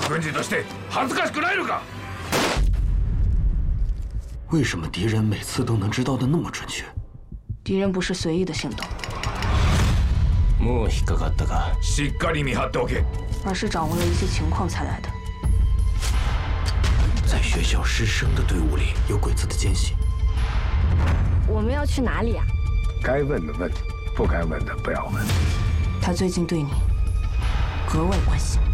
軍人として恥ずかしくないのか？ 为什么敌人每次都能知道的那么准确？ 敌人不是随意的行动， もう引っかかったか？ しっかり見張っておけ。 而是掌握了一些情况才来的。 在学校师生的队伍里有鬼子的奸细。 我们要去哪里啊？ 该问的问，不该问的不要问。 他最近对你格外关心，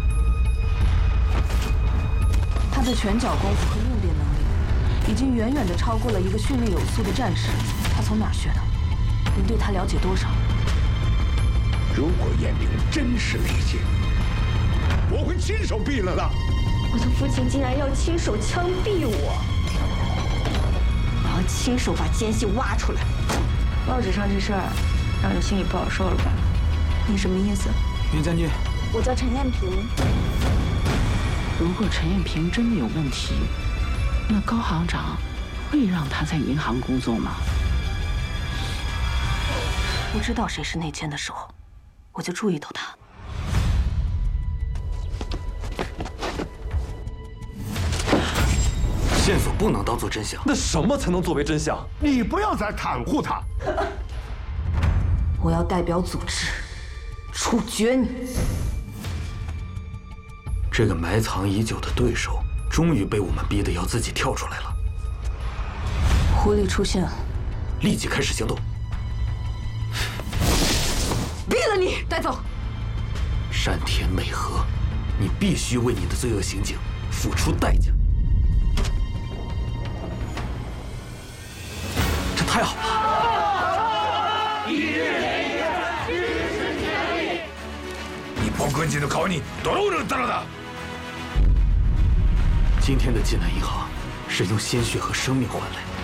他的拳脚功夫和应变能力已经远远地超过了一个训练有素的战士。他从哪儿学的？您对他了解多少？ 如果燕玲真是李靖，我会亲手毙了他。 我的父亲竟然要亲手枪毙我！我要亲手把奸细挖出来。报纸上这事儿，让你心里不好受了吧？ 你什么意思？ 袁将军， 我叫陈艳萍。 如果陈艳萍真的有问题，那高行长会让她在银行工作吗？ 不知道谁是内奸的时候，我就注意到他。 线索不能当做真相。 那什么才能作为真相？ 你不要再袒护他。 我要代表组织处决你。 这个埋藏已久的对手，终于被我们逼得要自己跳出来了。 狐狸出现了， 立即开始行动。 毙了你，带走。 山田美和，你必须为你的罪恶行径付出代价。这太好了！ 日本軍人の顔に泥を塗ったのだ。 今天的济南银行是用鲜血和生命换来。